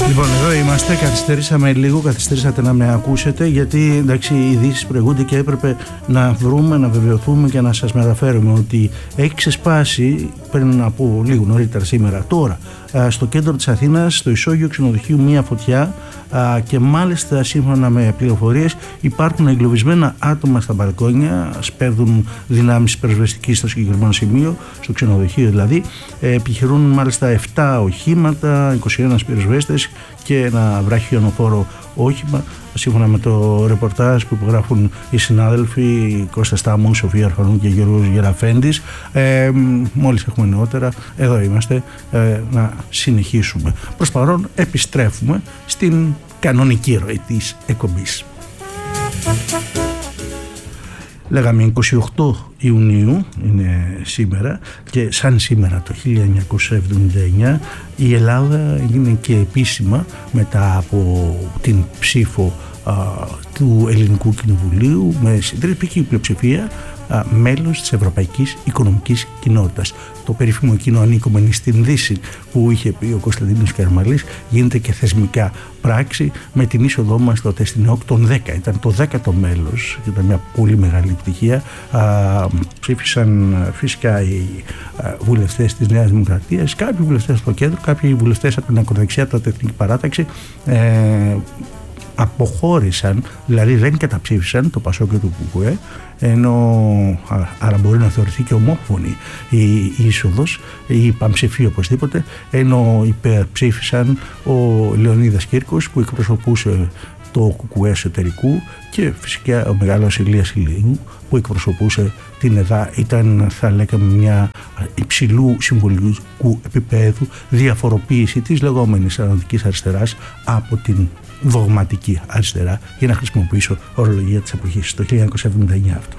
Λοιπόν, εδώ είμαστε. Καθυστερήσαμε λίγο, καθυστερήσατε να με ακούσετε, γιατί εντάξει, οι ειδήσεις προηγούνται και έπρεπε να βρούμε, να βεβαιωθούμε και να σας μεταφέρουμε ότι έχει ξεσπάσει πριν από λίγο νωρίτερα σήμερα, τώρα, στο κέντρο της Αθήνας, στο ισόγειο ξενοδοχείου, μία φωτιά και μάλιστα σύμφωνα με πληροφορίες υπάρχουν εγκλωβισμένα άτομα στα μπαλκόνια, σπέρδουν δυνάμεις πυροσβεστικής στο συγκεκριμένο σημείο, στο ξενοδοχείο δηλαδή. Επιχειρούν μάλιστα 7 οχήματα, 21 πυροσβέστες και ένα βραχιονοφόρο όχημα, σύμφωνα με το ρεπορτάζ που υπογράφουν οι συνάδελφοι Κώστα Στάμου, Σοφία Αρφανού και Γιώργος Γεραφέντης. Μόλις έχουμε νεότερα, εδώ είμαστε να συνεχίσουμε. Προς παρόν επιστρέφουμε στην κανονική ροή της εκπομπής. Λέγαμε 28 Ιουνίου είναι σήμερα και σαν σήμερα το 1979 η Ελλάδα έγινε και επίσημα μετά από την ψήφο του Ελληνικού Κοινοβουλίου με συντριπτική πλειοψηφία μέλος της Ευρωπαϊκής Οικονομικής Κοινότητας. Το περίφημο εκείνο ανήκομενη στην Δύση που είχε πει ο Κωνσταντίνος Καραμαλής γίνεται και θεσμικά πράξη με την είσοδό μας τότε στην ΕΟΚ των 10. Ήταν το 10ο μέλος, ήταν μια πολύ μεγάλη επιτυχία. Ψήφισαν φυσικά οι βουλευτές της Νέας Δημοκρατίας, κάποιοι βουλευτές στο κέντρο, κάποιοι βουλευτές από την ακροδεξιά, τότε Εθνική Παράταξη. Αποχώρησαν, δηλαδή δεν καταψήφισαν το ΠΑΣΟΚ και το ΚΚΕ, ενώ άρα μπορεί να θεωρηθεί και ομόφωνη η είσοδος ή η πανψηφία οπωσδήποτε, ενώ υπερψήφισαν ο Λεωνίδας Κύρκος που εκπροσωπούσε το ΚΚΕ εσωτερικού και φυσικά ο μεγάλος Ηλίας Ηλίου που εκπροσωπούσε την ΕΔΑ. Ήταν, θα λέγαμε, μια υψηλού συμβολικού επίπεδου διαφοροποίηση της λεγόμενης αναδικής αριστεράς από την δογματική αριστερά, για να χρησιμοποιήσω ορολογία της εποχής, το 1979 αυτό.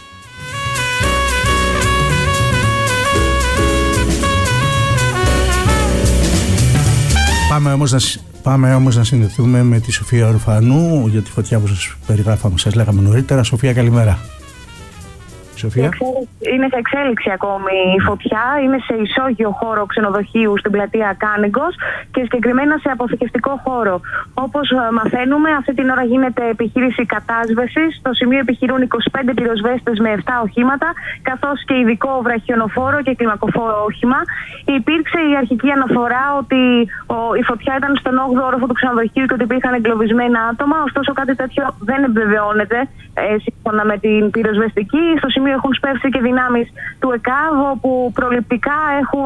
Πάμε όμως να συνδεθούμε με τη Σοφία Αρφανού για τη φωτιά που σας περιγράφαμε, σας λέγαμε νωρίτερα. Σοφία, καλημέρα. Σοφία. Είναι σε εξέλιξη ακόμη η φωτιά, είναι σε ισόγειο χώρο ξενοδοχείου στην πλατεία Κάνιγκος και συγκεκριμένα σε αποθηκευτικό χώρο. Όπως μαθαίνουμε, αυτή την ώρα γίνεται επιχείρηση κατάσβεσης. Στο σημείο επιχειρούν 25 πυροσβέστες με 7 οχήματα, καθώς και ειδικό βραχιονοφόρο και κλιμακοφόρο όχημα. Υπήρξε η αρχική αναφορά ότι η φωτιά ήταν στον 8ο όροφο του ξενοδοχείου και ότι υπήρχαν εγκλωβισμένα άτομα. Ωστόσο, κάτι τέτοιο δεν επιβεβαιώνεται σύμφωνα με την πυροσβεστική. Στο σημείο έχουν σπεύσει και δυνάμεις του ΕΚΑΒ, όπου προληπτικά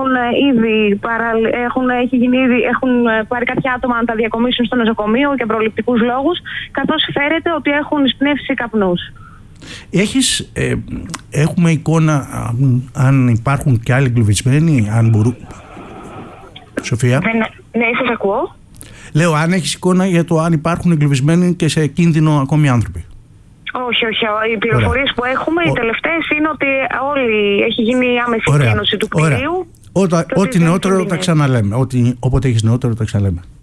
έχουν πάρει κάποια άτομα να τα διακομίσουν στο νοσοκομείο για προληπτικούς λόγους, καθώς φέρεται ότι έχουν εισπνεύσει καπνούς. Έχουμε εικόνα αν υπάρχουν και άλλοι εγκλωβισμένοι, αν μπορούν. Σοφία. Ναι, σας ακούω. Λέω, αν έχεις εικόνα για το αν υπάρχουν εγκλωβισμένοι και σε κίνδυνο ακόμη άνθρωποι. Όχι. Οι πληροφορίες που έχουμε, οι τελευταίες, είναι ότι έχει γίνει η άμεση εκκίνηση του κτηρίου. Ό,τι νεότερο τα ξαναλέμε. Όποτε έχεις νεότερο τα ξαναλέμε.